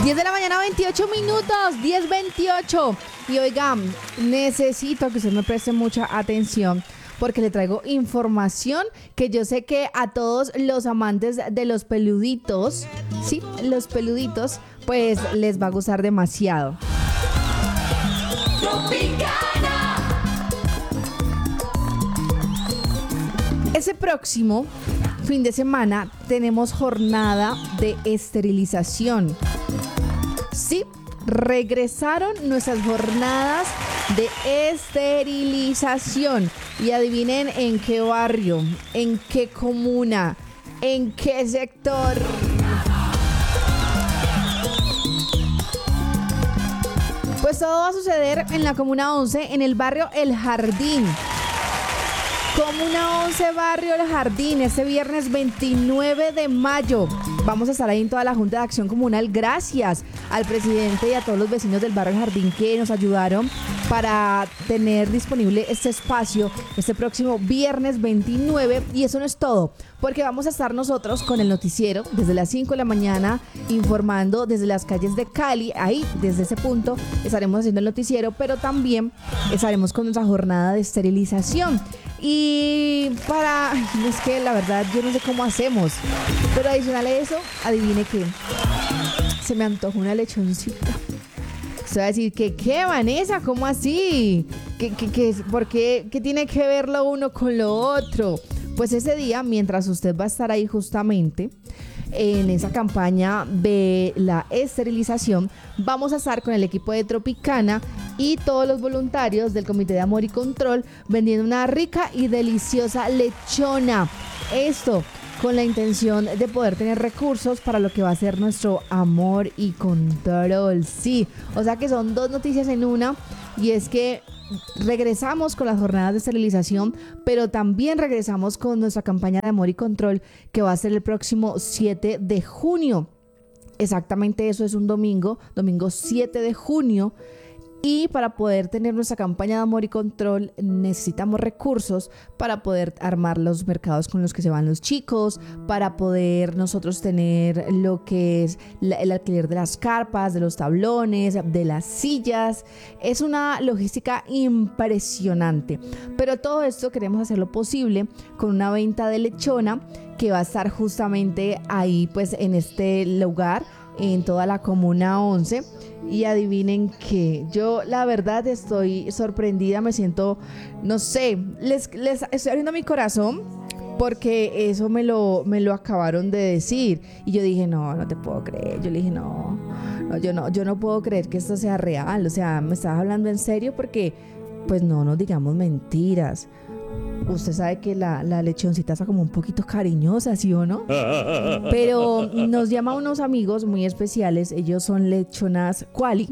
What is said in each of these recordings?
10 de la mañana, 28 minutos, 10:28. Y oigan, necesito que usted me preste mucha atención porque le traigo información que yo sé que a todos los amantes de los peluditos, sí, los peluditos, pues les va a gustar demasiado. Ese próximo fin de semana tenemos jornada de esterilización. Sí, regresaron nuestras jornadas de esterilización. Y adivinen en qué barrio, en qué comuna, en qué sector. Pues todo va a suceder en la Comuna 11, en el barrio El Jardín. Comuna 11, barrio El Jardín, este viernes 29 de mayo. Vamos a estar ahí en toda la Junta de Acción Comunal. Gracias al presidente y a todos los vecinos del barrio El Jardín que nos ayudaron para tener disponible este espacio este próximo viernes 29. Y eso no es todo, porque vamos a estar nosotros con el noticiero desde las 5 de la mañana informando desde las calles de Cali. Ahí, desde ese punto, estaremos haciendo el noticiero, pero también estaremos con nuestra jornada de esterilización. Y es que la verdad yo no sé cómo hacemos, pero adicional a eso, adivine que se me antojó una lechoncita. Usted va a decir, ¿qué, Vanessa? ¿Cómo así? ¿Por qué? ¿Qué tiene que ver lo uno con lo otro? Pues ese día, mientras usted va a estar ahí justamente en esa campaña de la esterilización, vamos a estar con el equipo de Tropicana y todos los voluntarios del Comité de Amor y Control vendiendo una rica y deliciosa lechona. Esto con la intención de poder tener recursos para lo que va a ser nuestro amor y control. Sí, o sea que son dos noticias en una, y es que regresamos con las jornadas de esterilización, pero también regresamos con nuestra campaña de amor y control que va a ser el próximo 7 de junio. Exactamente, eso es un domingo 7 de junio. Y para poder tener nuestra campaña de amor y control necesitamos recursos para poder armar los mercados con los que se van los chicos, para poder nosotros tener lo que es el alquiler de las carpas, de los tablones, de las sillas. Es una logística impresionante. Pero todo esto queremos hacerlo posible con una venta de lechona que va a estar justamente ahí, pues en este lugar, en toda la Comuna 11. Y adivinen que yo la verdad estoy sorprendida, me siento, no sé, les estoy abriendo mi corazón porque eso me lo acabaron de decir. Y yo dije, no te puedo creer. Yo le dije, yo no puedo creer que esto sea real. O sea, me estabas hablando en serio, porque pues no nos digamos mentiras. Usted sabe que la lechoncita está como un poquito cariñosa, ¿sí o no? Pero nos llaman unos amigos muy especiales. Ellos son lechonas Quali.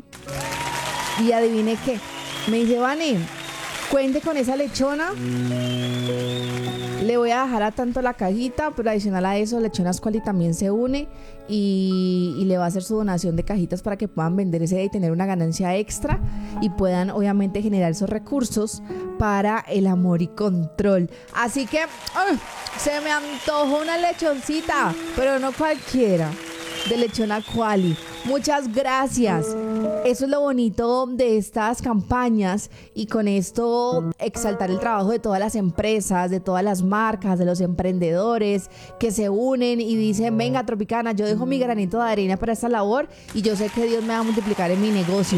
Y adivine qué. Me dice, Vane, cuente con esa lechona. Le voy a dejar a tanto la cajita, pero adicional a eso, Lechonas Quali también se une y le va a hacer su donación de cajitas para que puedan vender ese día y tener una ganancia extra y puedan obviamente generar esos recursos para el amor y control. Así que se me antojó una lechoncita, pero no cualquiera, de Lechona Quali. Muchas gracias. Eso es lo bonito de estas campañas, y con esto exaltar el trabajo de todas las empresas, de todas las marcas, de los emprendedores que se unen y dicen, venga Tropicana, yo dejo mi granito de arena para esta labor y yo sé que Dios me va a multiplicar en mi negocio.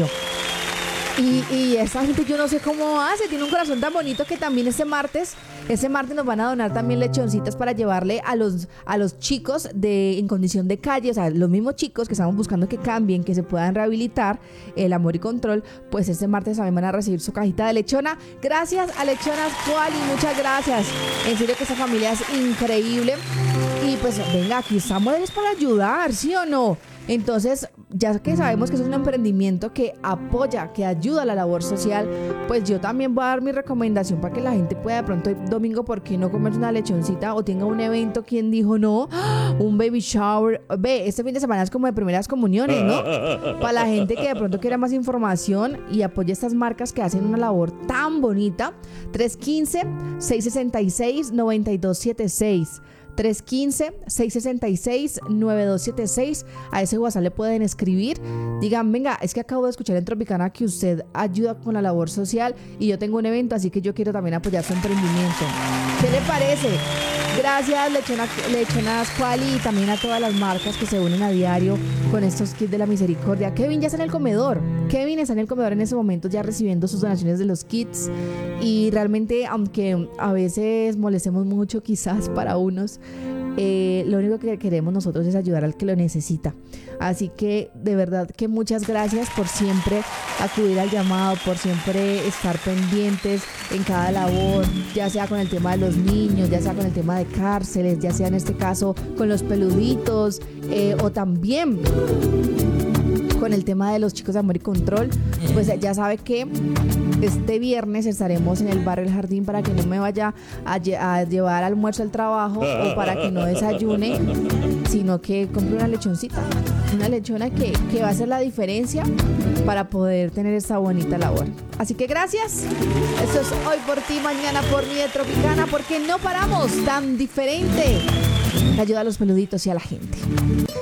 Y esa gente yo no sé cómo hace, tiene un corazón tan bonito que también ese martes nos van a donar también lechoncitas para llevarle a los chicos en condición de calle, o sea, los mismos chicos que estamos buscando que cambien, que se puedan rehabilitar, el amor y control, pues este martes también van a recibir su cajita de lechona. Gracias a Lechonas Quali, muchas gracias. En serio que esta familia es increíble. Y pues venga, aquí estamos para ayudar, ¿sí o no? Entonces, ya que sabemos que es un emprendimiento que apoya, que ayuda a la labor social, pues yo también voy a dar mi recomendación para que la gente pueda de pronto el domingo, ¿por qué no comerse una lechoncita? O tenga un evento, ¿quién dijo no? Un baby shower. Este fin de semana es como de primeras comuniones, ¿no? Para la gente que de pronto quiera más información y apoya estas marcas que hacen una labor tan bonita. 315-666-9276. 315-666-9276. A ese WhatsApp le pueden escribir. Digan, venga, es que acabo de escuchar en Tropicana que usted ayuda con la labor social y yo tengo un evento, así que yo quiero también apoyar su emprendimiento. ¿Qué le parece? Gracias, Lechonas Quali, y también a todas las marcas que se unen a diario con estos kits de la misericordia. Kevin ya está en el comedor. Kevin está en el comedor en ese momento ya recibiendo sus donaciones de los kits. Y realmente, aunque a veces molestemos mucho quizás para unos, lo único que queremos nosotros es ayudar al que lo necesita. Así que de verdad que muchas gracias por siempre acudir al llamado, por siempre estar pendientes en cada labor, ya sea con el tema de los niños, ya sea con el tema de cárceles, ya sea en este caso con los peluditos, o también con el tema de los chicos de Amor y Control. Pues ya sabe que este viernes estaremos en el barrio El Jardín para que no me vaya a llevar almuerzo al trabajo o para que no desayune, sino que compre una lechoncita, una lechona que va a hacer la diferencia para poder tener esta bonita labor. Así que gracias. Esto es Hoy por Ti, Mañana por Mí de Tropicana, porque no paramos. Tan diferente. Que ayuda a los peluditos y a la gente.